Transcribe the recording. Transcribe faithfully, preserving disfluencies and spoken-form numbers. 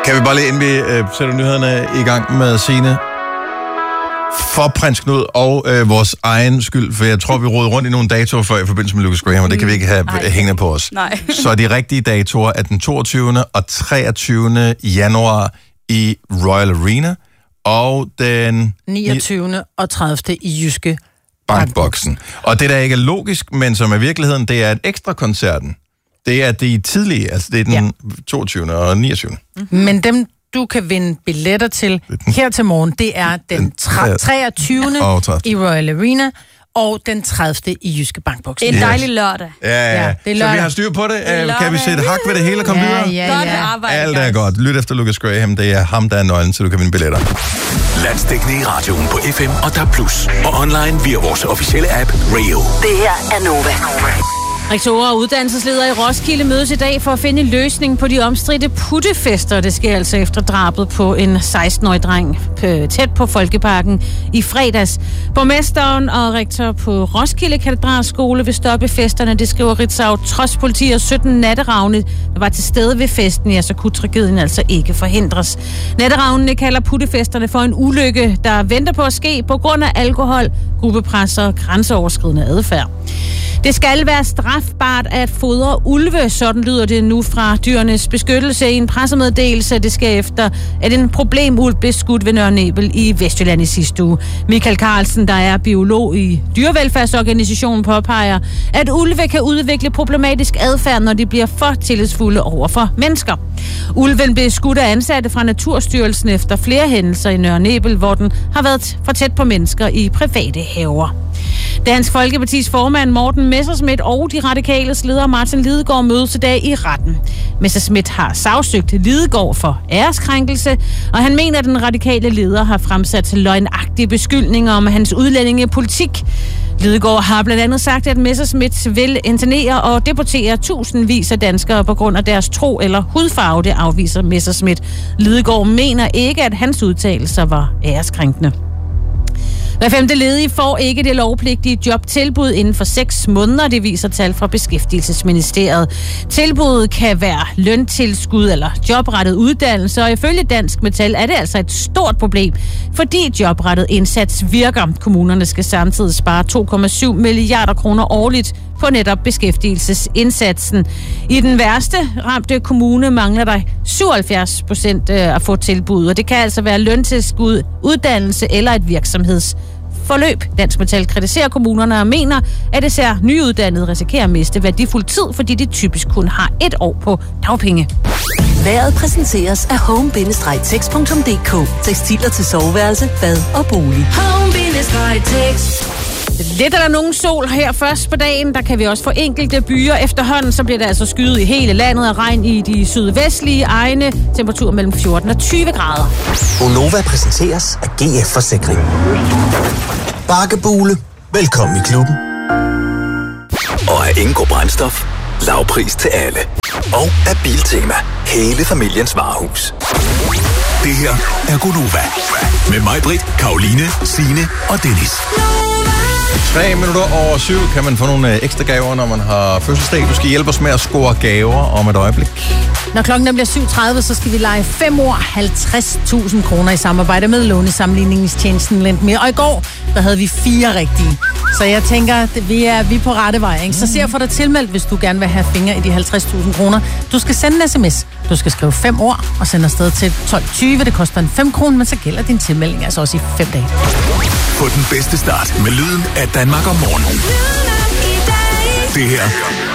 Kan vi bare lige, inden vi øh, sætter nyhederne i gang med Signe, for prins Knud og øh, vores egen skyld, for jeg tror, vi rodede rundt i nogle datoer før i forbindelse med Lucas Graham, og det kan vi ikke have Ej. hængende på os. Nej. Så de rigtige datoer er den toogtyvende og treogtyvende januar i Royal Arena, og den niogtyvende og tredivte i Jyske Bankboksen. Og det, der ikke er logisk, men som er virkeligheden, det er et ekstra koncerten. Det er de tidlige, altså det er den ja. toogtyvende og niogtyvende. Mm-hmm. Men dem, du kan vinde billetter til her til morgen, det er den treogtyvende i Royal Arena og den tredivte i Jyske Bankboksen. En dejlig lørdag. Ja, ja. ja så vi har styr på det. det kan vi sætte hak ved det hele og komme ja, videre? Ja, ja. Godt arbejde. Alt er godt. Lyt efter Lucas Graham. Det er ham, der er nøglen, så du kan vinde billetter. Landsdækkende i radioen på F M og D A B plus. Og online via vores officielle app Rio. Det her er Nova. Rektorer og uddannelsesledere i Roskilde mødes i dag for at finde en løsning på de omstridte puttefester. Det sker altså efter drabet på en seksten-årig dreng tæt på Folkeparken i fredags. Borgmesteren og rektor på Roskilde Katedralskole vil stoppe festerne. Det skriver Ritzau. Trods politi og sytten natteravne, der var til stede ved festen, ja, så kunne tragedien altså ikke forhindres. Natteravnene kalder puttefesterne for en ulykke, der venter på at ske på grund af alkohol, gruppepres og grænseoverskridende adfærd. Det skal være strafbart at fodre ulve, sådan lyder det nu fra Dyrenes Beskyttelse i en pressemeddelelse. Det sker efter, at en problemulv blev skudt ved Nørre Nebel i Vestjylland i sidste uge. Michael Carlsen, der er biolog i dyrevelfærdsorganisationen, påpeger, at ulve kan udvikle problematisk adfærd, når de bliver for tillidsfulde over for mennesker. Ulven blev skudt af ansatte fra Naturstyrelsen efter flere hændelser i Nørre Nebel, hvor den har været for tæt på mennesker i private haver. Dansk Folkepartis formand Morten Messerschmidt og de radikales leder Martin Lidegaard mødes i dag i retten. Messerschmidt har sagsøgt Lidegaard for æreskrænkelse, og han mener, at den radikale leder har fremsat løgnagtige beskyldninger om hans udlændingepolitik. Lidegaard har blandt andet sagt, at Messerschmidt vil internere og deportere tusindvis af danskere på grund af deres tro eller hudfarve. Det afviser Messerschmidt. Lidegaard mener ikke, at hans udtalelser var æreskrænkende. Hver femte ledige får ikke det lovpligtige jobtilbud inden for seks måneder, det viser tal fra Beskæftigelsesministeriet. Tilbuddet kan være løntilskud eller jobrettet uddannelse, og ifølge Dansk Metal er det altså et stort problem, fordi jobrettet indsats virker. Kommunerne skal samtidig spare to komma syv milliarder kroner årligt på netop beskæftigelsesindsatsen. I den værste ramte kommune mangler der syvoghalvfjerds procent at få tilbud, og det kan altså være løntilskud, uddannelse eller et virksomhedsforløb. Dansk Metal kritiserer kommunerne og mener, at især nyuddannede risikerer at miste værdifuld tid, fordi de typisk kun har et år på dagpenge. Vejret præsenteres af home bindestreg tex punktum d k. Tekstiler til soveværelse, bad og bolig. home bindestreg tex. Lidt er der nogen sol her først på dagen. Der kan vi også få enkelte byer. Efterhånden så bliver det altså skyet i hele landet og regn i de sydvestlige egne. Temperatur mellem fjorten og tyve grader. Gonova præsenteres af G F Forsikring. Bakkebule. Velkommen i klubben. Og af Ingo Brændstof. Lavpris til alle. Og af Biltema. Hele familiens varehus. Det her er Gonova. Med mig, Britt, Karoline, Signe og Dennis. Tre minutter over syv kan man få nogle ekstra gaver, når man har fødselsdag. Du skal hjælpe os med at score gaver om et øjeblik. Når klokken bliver syv tredive, så skal vi lege fem år halvtreds tusind kroner i samarbejde med lånesammenligningstjenesten Lendme. Og i går, der havde vi fire rigtige. Så jeg tænker, at vi er, vi er på rette vej. Ikke? Så se at få dig tilmeldt, hvis du gerne vil have fingre i de halvtreds tusind kroner. Du skal sende en sms. Du skal skrive fem år og sende afsted til tolv tyve. Det koster en fem kroner, men så gælder din tilmelding altså også i fem dage. Få den bedste start med lyden af Danmark om morgenen. Det her